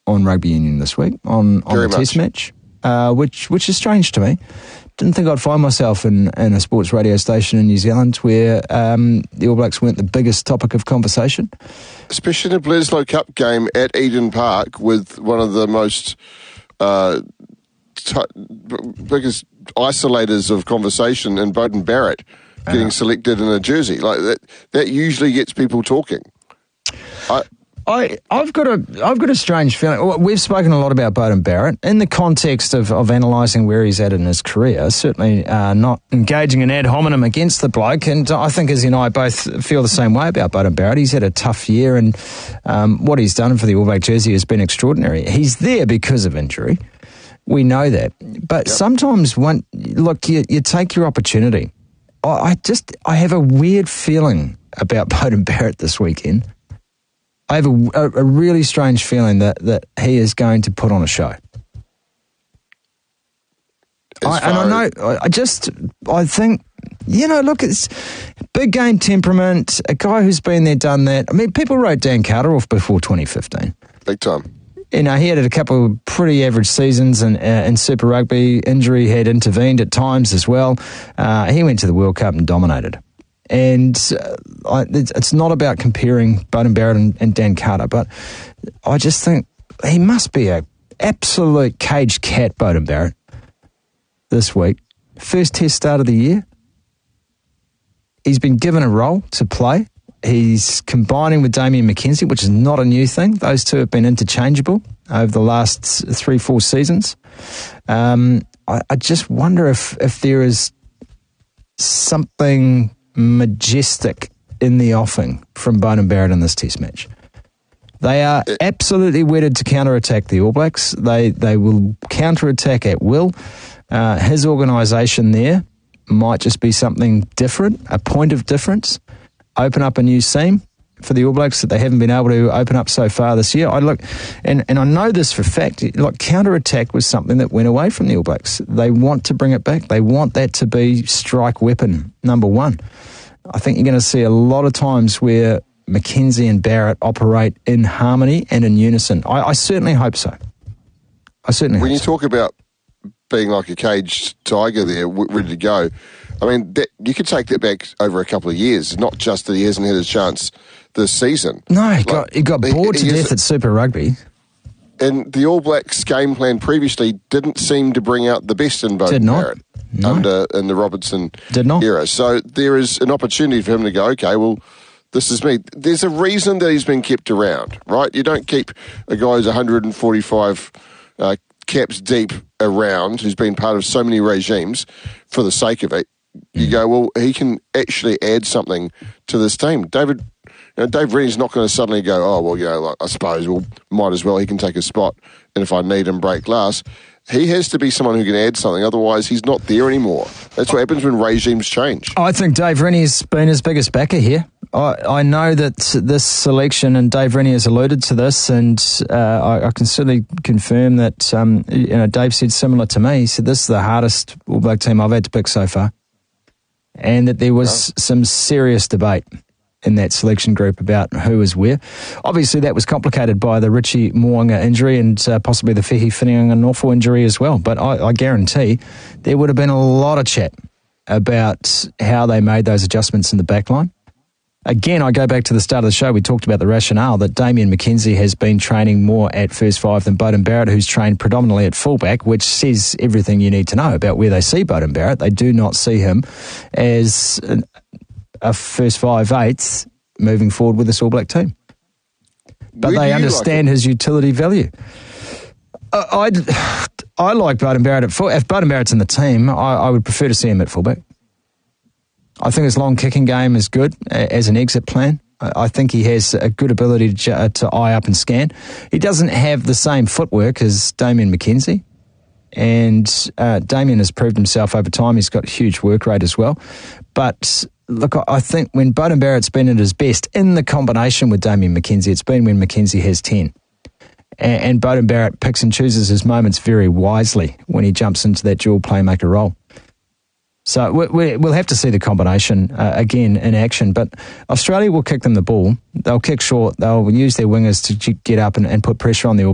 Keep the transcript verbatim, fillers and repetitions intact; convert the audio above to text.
on rugby union this week, on, on the much. test match, uh, which which is strange to me. Didn't think I'd find myself in, in a sports radio station in New Zealand where um, the All Blacks weren't the biggest topic of conversation. Especially in a Bledisloe Cup game at Eden Park with one of the most uh, t- biggest isolators of conversation in Beauden Barrett getting uh, selected in a jersey. Like that, that usually gets people talking. I, I, I've got a I've got a strange feeling. We've spoken a lot about Beauden Barrett in the context of, of analysing where he's at in his career, certainly uh, not engaging in ad hominem against the bloke, and I think as you and I both feel the same way about Beauden Barrett. He's had a tough year, and um, what he's done for the All Black jersey has been extraordinary. He's there because of injury. We know that. But yep. sometimes, when, look, you, you take your opportunity. I, I just I have a weird feeling about Beauden Barrett this weekend. I have a, a, a really strange feeling that, that he is going to put on a show. I, and I know, I just, I think, you know, look, it's big game temperament, a guy who's been there, done that. I mean, people wrote Dan Carter off before twenty fifteen. Big time. You know, he had a couple of pretty average seasons in, uh, in Super Rugby. Injury had intervened at times as well. Uh, he went to the World Cup and dominated. And uh, I, it's, it's not about comparing Beauden Barrett and, and Dan Carter, but I just think he must be a absolute caged cat, Beauden Barrett, this week. First test start of the year. He's been given a role to play. He's combining with Damian McKenzie, which is not a new thing. Those two have been interchangeable over the last three, four seasons. Um, I, I just wonder if, if there is something majestic in the offing from Beauden Barrett in this test match. They are absolutely wedded to counter-attack the All Blacks. They they will counter-attack at will. Uh, his organisation there might just be something different, a point of difference. Open up a new seam for the All Blacks that they haven't been able to open up so far this year. I look, and, and I know this for a fact, like counter-attack was something that went away from the All Blacks. They want to bring it back. They want that to be strike weapon number one. I think you're going to see a lot of times where McKenzie and Barrett operate in harmony and in unison. I, I certainly hope so. I certainly When hope you so. talk about being like a caged tiger there, ready to go, I mean, that, you could take that back over a couple of years, not just that he hasn't had a chance this season. No, he like, got, he got bored he, he to death at Super Rugby. And the All Blacks game plan previously didn't seem to bring out the best in Beauden Barrett no. under in the Robertson Did not. era. So there is an opportunity for him to go, okay, well, this is me. There's a reason that he's been kept around, right? You don't keep a guy who's one hundred forty-five uh, caps deep around, who's been part of so many regimes for the sake of it. You mm. go, well, he can actually add something to this team. David, you know, Dave Rennie's not going to suddenly go, oh, well, you know, like, I suppose, well, might as well, he can take a spot, and if I need him, break glass. He has to be someone who can add something, otherwise he's not there anymore. That's what happens when regimes change. I think Dave Rennie's been his biggest backer here. I, I know that this selection, and Dave Rennie has alluded to this, and uh, I, I can certainly confirm that um, you know, Dave said similar to me. He said, this is the hardest All Black team I've had to pick so far. And that there was yeah. some serious debate in that selection group about who was where. Obviously, that was complicated by the Richie Mo'unga injury and uh, possibly the Fehi Whitianga-Norfolk injury as well. But I, I guarantee there would have been a lot of chat about how they made those adjustments in the back line. Again, I go back to the start of the show. We talked about the rationale that Damian McKenzie has been training more at first five than Beauden Barrett, who's trained predominantly at fullback, which says everything you need to know about where they see Beauden Barrett. They do not see him as a first five eighths moving forward with this All Black team. But Where they do you understand like his utility value. I, I, I like Beauden Barrett at full. If Beauden Barrett's in the team, I, I would prefer to see him at fullback. I think his long kicking game is good as an exit plan. I think he has a good ability to, to eye up and scan. He doesn't have the same footwork as Damian McKenzie. And uh, Damian has proved himself over time. He's got a huge work rate as well. But look, I think when Beauden Barrett's been at his best in the combination with Damian McKenzie, it's been when McKenzie has ten. And, and Beauden Barrett picks and chooses his moments very wisely when he jumps into that dual playmaker role. So we, we'll have to see the combination uh, again in action. But Australia will kick them the ball. They'll kick short. They'll use their wingers to get up and, and put pressure on the All